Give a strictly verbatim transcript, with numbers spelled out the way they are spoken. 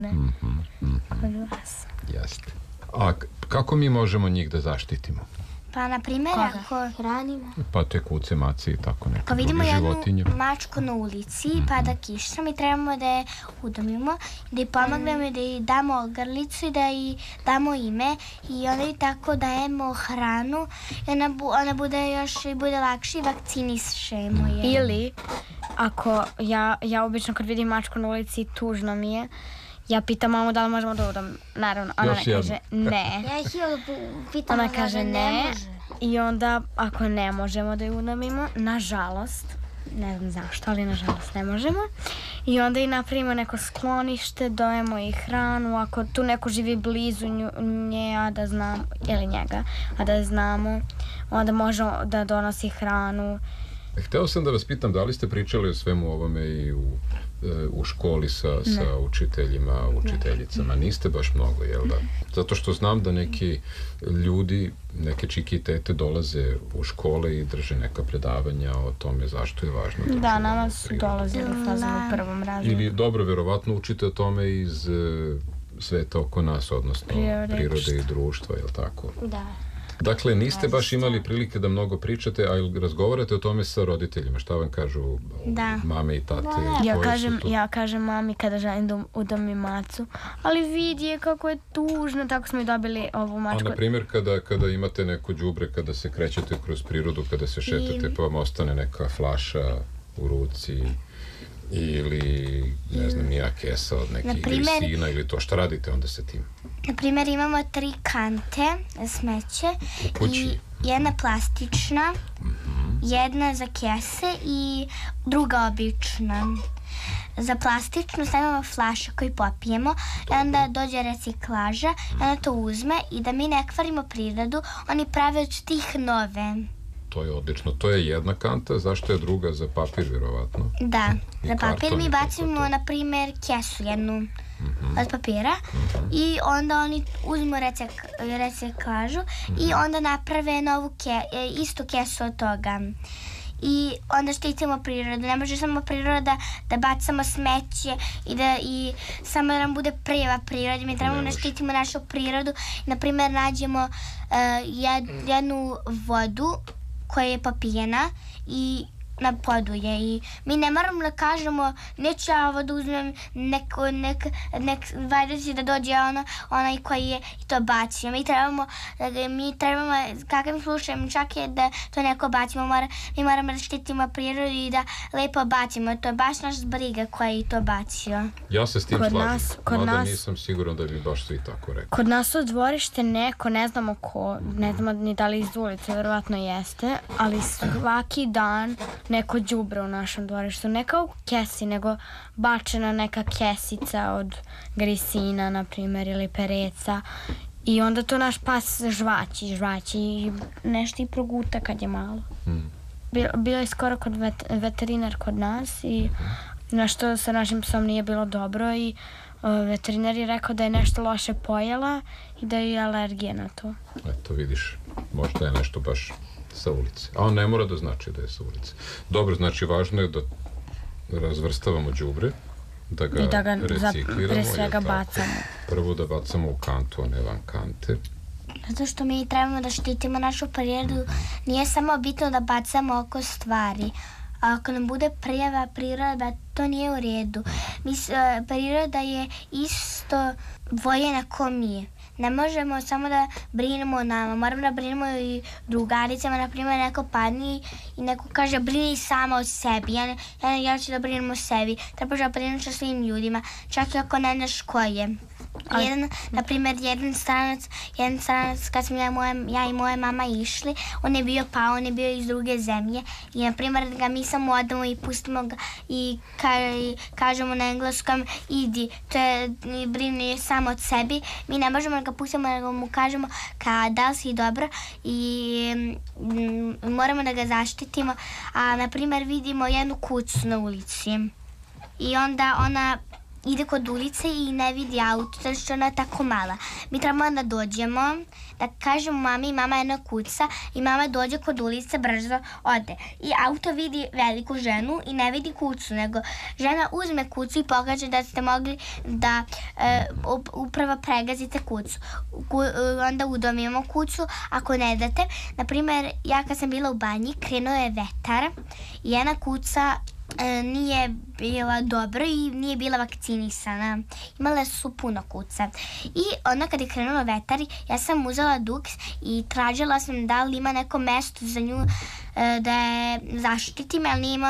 Mm-hmm, mm-hmm. Jeste. A kako mi možemo njih da zaštitimo? Pa, na primjer, ako hranimo. Pa te kuce, mace i tako neke ako vidimo druge jednu životinje. mačku na ulici, mm-hmm. pada kiša, mi trebamo da je udomimo, da je pomognemo i da je damo grlicu i da je damo ime i onda i tako dajemo hranu i ona, bu, ona bude još i bude lakše i vakcinišemo je. Ili, ako ja, ja obično kad vidim mačku na ulici, tužno mi je, ja pitam mamu da li možemo da udom. Naravno, ona ne kaže ne. Ja ih pitam ona kaže ne i onda ako ne možemo da ju udomimo, nažalost, ne znam zašto, ali nažalost ne možemo. I onda i napravimo neko sklonište, dojemo i hranu, ako tu neko živi blizu nje, a da znam, ili njega, a da znamo, onda možemo da donosi hranu. Hteo sam da vas pitam da li ste pričali o svemu ovome i u, u školi sa, sa učiteljima, učiteljicama. Niste baš mnogo, jel da? Zato što znam da neki ljudi, neke čiki i tete dolaze u škole i drže neka predavanja o tome zašto je važno. Da, da nama su dolazili u prvom razredu. Ili dobro, verovatno učite o tome iz sveta oko nas, odnosno prirode, prirode i društva, jel tako? Da. Dakle, niste baš imali prilike da mnogo pričate, a razgovarate o tome sa roditeljima. Šta vam kažu da. mame i tate? Da. Ja, kažem, ja kažem mami kada želim da udomim macu, ali vidi je kako je tužno, tako smo i dobili ovu mačku. A na primjer, kada, kada imate neko đubre, kada se krećete kroz prirodu, kada se šetate, I... pa vam ostane neka flaša u ruci, ili, ne znam, nija kesa od nekih grisina, ili to, šta radite onda sa tim? Na primjer, imamo tri kante smeće i jedna plastična, mm-hmm. jedna za kese i druga obična. Za plastičnu stavimo flašu koju popijemo i onda dođe reciklaža i onda to uzme i da mi ne kvarimo prirodu, oni prave od tih nove. To je odlično. To je jedna kanta, zašto je druga za papir, vjerovatno? Da, I za papir mi bacimo, na primjer, kesu jednu mm-hmm. od papira mm-hmm. i onda oni uzmu recik, reciklažu mm-hmm. i onda naprave novu ke, istu kesu od toga. I onda štitimo prirodu. Ne može samo priroda da bacamo smeće i da i samo da nam bude prljava priroda. Mi trebamo da štitimo našu prirodu. Naprimjer, nađemo uh, jed, jednu vodu koja je popijena i na podu je i mi ne moramo da kažemo neću ja ovo da uzmem neko, nek, nek, valjda će da dođe ono, onaj koji je i to bacio. Mi trebamo, mi trebamo, kakav slušajem, čak je da to neko bacimo, mora, mi moramo da štitimo prirodu i da lepo bacimo. To je baš naš briga koji je to bacio. Ja se s tim kod slažem, nas, kod mada nas, nisam siguran da bi baš svi tako rekli. Kod nas u dvorište neko, ne znamo ko, ne znamo ni da li iz ulice, verovatno jeste, ali svaki dan neko đubre u našem dvorištu, ne kao kesi, nego bačena neka kesica od grisina, na primjer, ili pereca. I onda to naš pas žvaći, žvaći i nešto i proguta kad je malo. Hmm. Bio, bio je skoro kod vet, veterinar kod nas i nešto sa našim psom nije bilo dobro i uh, veterinar je rekao da je nešto loše pojela i da je alergija na to. Eto, vidiš, možda je nešto baš sa ulice. A on ne mora da znači da je sa ulice. Dobro, znači važno je da razvrstavamo đubre, da ga, da ga recikliramo. Pre svega bacamo. Prvo da bacamo u kantu, a ne van kante. Zato što mi trebamo da štitimo našu prirodu. Mm-hmm. Nije samo bitno da bacamo oko stvari. A ako nam bude prljava priroda, to nije u redu. Mi, priroda je isto voljena ko mi. Ne možemo samo da brinemo o nama, moramo da brinemo i drugaricama, na primjer neko padni i neko kaže brini samo o sebi, ja, ja, ja ću da brinem o sebi, trebaš da brineš o svim ljudima, čak i ako ne znaš ko je. Jedan, na primjer, jedan stranac, jedan stranac kad sam ja, moje, ja i moja mama išli, on je bio pao, on je bio iz druge zemlje i na primjer ga mi samo odamo i pustimo ga i, ka, i kažemo na engleskom idi, to je brini samo od sebi, mi ne možemo da ga pustimo, nego mu kažemo ka da li si dobro i m, moramo da ga zaštitimo, a na primjer vidimo jednu kucu na ulici i onda ona ide kod ulice i ne vidi auto, zato što ona je tako mala. Mi trebamo da dođemo, da kažemo mami, mama jedna kuca i mama dođe kod ulice, brzo ode. I auto vidi veliku ženu i ne vidi kucu, nego žena uzme kucu i pokaže da ste mogli da e, upravo pregazite kucu. Ku, onda udomimo kucu, ako ne date. Naprimjer, ja kad sam bila u banji, krenuo je vetar i jedna kuca e, nije bila dobro i nije bila vakcinisana. Imala su puno kuca. I onda kad je krenulo vetar, ja sam uzela duks i tražila sam da li ima neko mesto za nju e, da je zaštitim, ali nije